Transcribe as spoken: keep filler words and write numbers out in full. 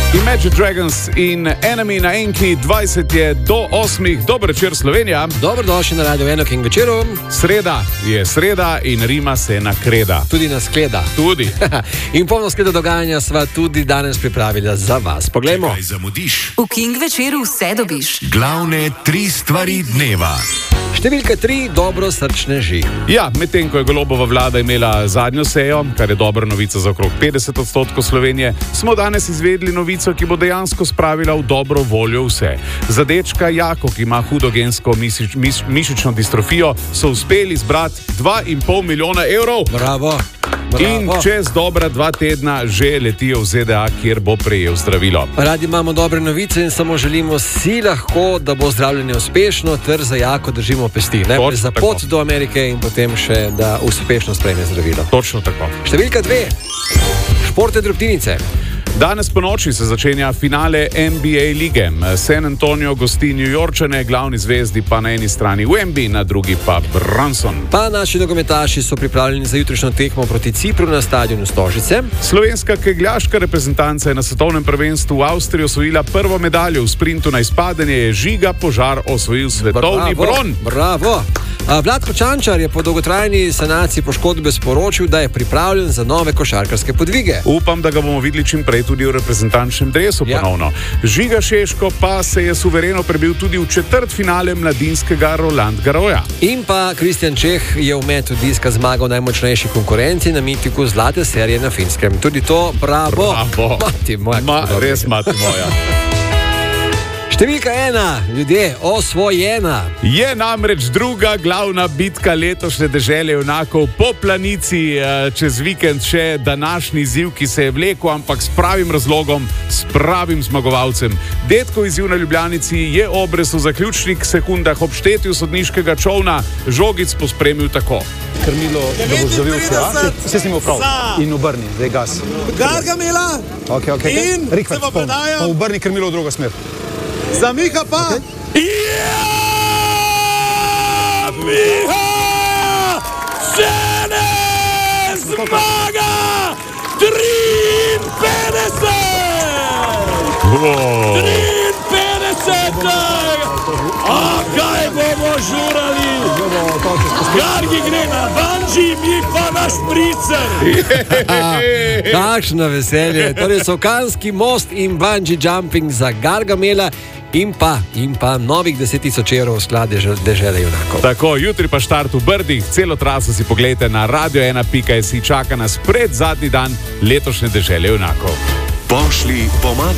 Imagine Dragons in Enemy na Enki, dvajset je do osmih. Dober večer, Slovenija. Dobrodošli na Radio ena King večeru. Sreda je sreda in Rima se nakreda. Tudi na skleda. Tudi. In polno skleda dogajanja sva tudi danes pripravila za vas. Poglejmo. Kaj zamudiš? V King večeru vse dobiš. Glavne tri stvari dneva. Številka tri, dobro srčne ži. Ja, medtem ko je Golobova vlada imela zadnjo sejo, kar je dobra novica za okrog petdeset odstotkov Slovenije, smo danes izvedli novico, ki bo dejansko spravila v dobro voljo vse. Za dečka Jako, ki ima hudo gensko mišič, miš, mišično distrofijo, so uspeli zbrati dva in pol milijona evrov. Bravo. Bravo. In čez dobra dva tedna že letijo v Z D A, kjer bo prejel zdravilo. Radi imamo dobre novice in samo želimo si lahko, da bo zdravljenje uspešno, ter za Jako držimo pesti. Najprej za pot tako do Amerike in potem še, da uspešno sprejme zdravilo. Točno tako. Številka dve. Športne drobtinice. Danes po noči se začenja finale N B A lige. San Antonio gosti New Yorkčane, glavni zvezdi pa na eni strani Wemby, na drugi pa Brunson. Pa naši nogometaši so pripravljeni za jutrišnjo tekmo proti Cipru na stadionu Stožice. Slovenska kegljaška reprezentanca je na svetovnem prvenstvu v Avstriji osvojila prvo medaljo. V sprintu na izpadanje je Žiga Požar osvojil svetovni Bravo, bron. Bravo. Vlatko Čančar je po dolgotrajni sanaciji poškodbe sporočil, da je pripravljen za nove košarkarske podvige. Upam, da ga bomo videli čim prej tudi v reprezentančnem dresu ja. ponovno. Žiga Šeško pa se je suvereno prebil tudi v četrtfinale mladinskega Roland Garrosa. In pa Kristjan Čeh je v metu diska zmagal v najmočnejši konkurenci na mitiku zlate serije na Finskem. Tudi to bravo. Bravo. Mati moja. Ma, res mati moja. Številka ena, ljudje, osvojena. Je namreč druga glavna bitka letošnje dežele junakov po planici, čez vikend še današnji izziv, ki se je vlekel, ampak s pravim razlogom, s pravim zmagovalcem. Detkov izziv na Ljubljanici je obres v zaključnih sekundah ob štetju sodniškega čovna žogic pospremil tako. Krmilo, da boš zavil vse, a? Vse si imel prav. In obrni, zdaj gas. Gargamela Ok, ok, ok. in Rikvert, se pa polno. predajo Pa obrni krmilo v drugo smer. za Miha pa. Okay. Ja! Miha! Žene zmaga! triinpetdeset! Wow. triinpetdeset! A kaj bomo žurali? Gargi gre na banji, mi pa na špricer! Kakšno veselje. Torej so Kanski most in bungee jumping za Gargamela in pa, in pa novih deset tisoč evrov v sklad dežele junakov. Tako, jutri pa štart v Brdih, celo traso si pogledajte na radio ena pika si, čaka nas pred zadnji dan letošnje dežele junakov. Pošli pomaga.